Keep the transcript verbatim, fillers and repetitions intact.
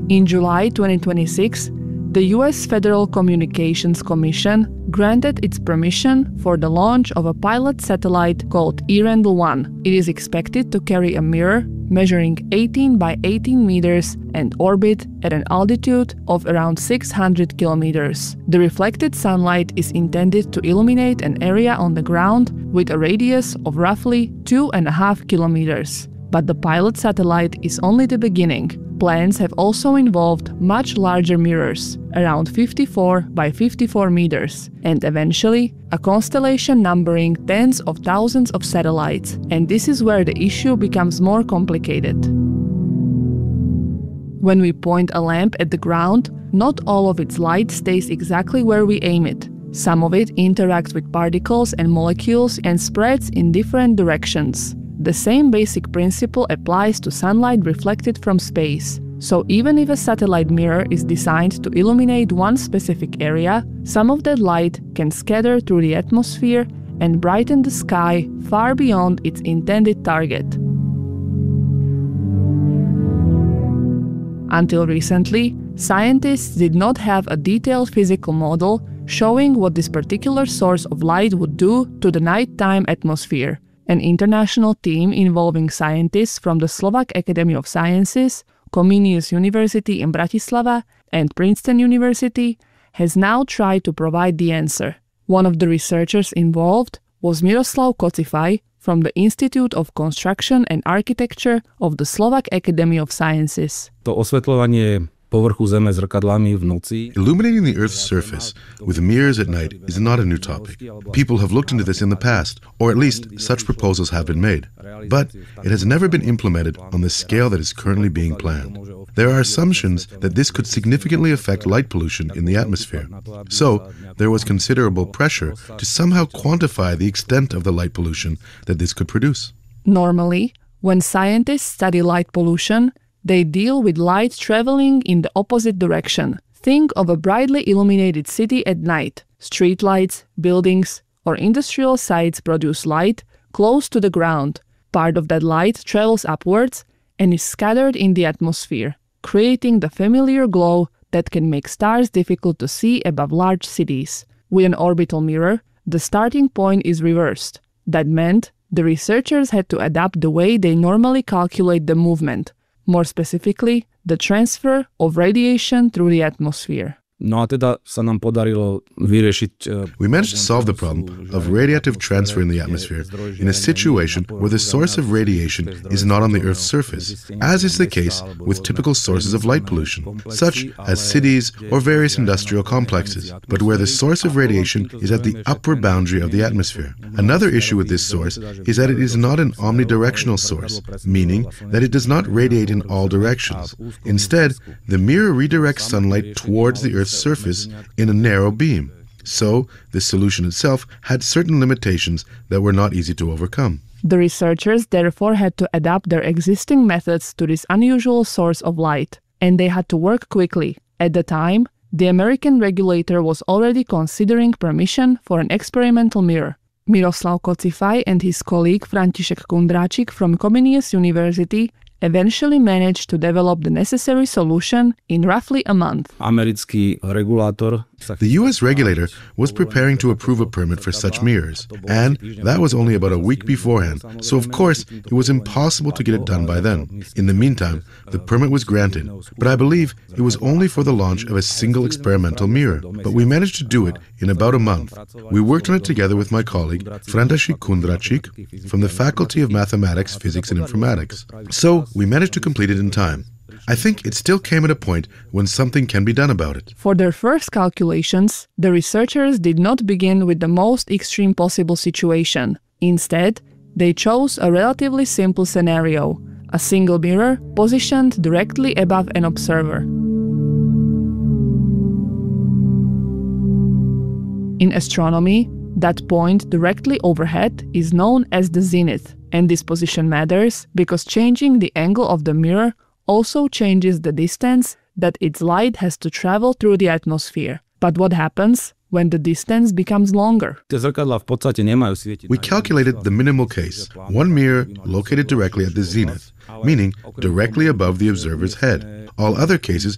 In July twenty twenty-six, the U S Federal Communications Commission granted its permission for the launch of a pilot satellite called Earendel one. It is expected to carry a mirror measuring eighteen by eighteen meters and orbit at an altitude of around six hundred kilometers. The reflected sunlight is intended to illuminate an area on the ground with a radius of roughly two and a half kilometers. But the pilot satellite is only the beginning. Plans have also involved much larger mirrors, around fifty-four by fifty-four meters, and eventually a constellation numbering tens of thousands of satellites, and this is where the issue becomes more complicated. When we point a lamp at the ground, not all of its light stays exactly where we aim it. Some of it interacts with particles and molecules and spreads in different directions. The same basic principle applies to sunlight reflected from space. So even if a satellite mirror is designed to illuminate one specific area, some of that light can scatter through the atmosphere and brighten the sky far beyond its intended target. Until recently, scientists did not have a detailed physical model showing what this particular source of light would do to the nighttime atmosphere. An international team involving scientists from the Slovak Academy of Sciences, Comenius University in Bratislava, and Princeton University has now tried to provide the answer. One of the researchers involved was Miroslav Kocifaj from the Institute of Construction and Architecture of the Slovak Academy of Sciences. To osvetľovanie povrchu Zeme zrkadlami v noci. Illuminating the Earth's surface with mirrors at night is not a new topic. People have looked into this in the past, or at least such proposals have been made. But it has never been implemented on the scale that is currently being planned. There are assumptions that this could significantly affect light pollution in the atmosphere. So, there was considerable pressure to somehow quantify the extent of the light pollution that this could produce. Normally, when scientists study light pollution, they deal with light traveling in the opposite direction. Think of a brightly illuminated city at night. Streetlights, buildings, or industrial sites produce light close to the ground. Part of that light travels upwards and is scattered in the atmosphere, creating the familiar glow that can make stars difficult to see above large cities. With an orbital mirror, the starting point is reversed. That meant the researchers had to adapt the way they normally calculate the movement. More specifically, the transfer of radiation through the atmosphere. No a teda sa nám podarilo vyriešiť... We managed to solve the problem of radiative transfer in the atmosphere in a situation where the source of radiation is not on the Earth's surface, as is the case with typical sources of light pollution, such as cities or various industrial complexes, but where the source of radiation is at the upper boundary of the atmosphere. Another issue with this source is that it is not an omnidirectional source, meaning that it does not radiate in all directions. Instead, the mirror redirects sunlight towards the Earth's surface in a narrow beam. So, the solution itself had certain limitations that were not easy to overcome. The researchers therefore had to adapt their existing methods to this unusual source of light, and they had to work quickly. At the time, the American regulator was already considering permission for an experimental mirror. Miroslav Kocifaj and his colleague František Kundráčik from Comenius University eventually managed to develop the necessary solution in roughly a month. Americký regulátor. The U S regulator was preparing to approve a permit for such mirrors, and that was only about a week beforehand, so of course it was impossible to get it done by then. In the meantime, the permit was granted, but I believe it was only for the launch of a single experimental mirror, but we managed to do it in about a month. We worked on it together with my colleague, František Kundráčik, from the Faculty of Mathematics, Physics and Informatics. So, we managed to complete it in time. I think it still came at a point when something can be done about it. For their first calculations, the researchers did not begin with the most extreme possible situation. Instead, they chose a relatively simple scenario, a single mirror positioned directly above an observer. In astronomy, that point directly overhead is known as the zenith, and this position matters because changing the angle of the mirror also changes the distance that its light has to travel through the atmosphere. But what happens when the distance becomes longer? We calculated the minimal case, one mirror located directly at the zenith, meaning directly above the observer's head. All other cases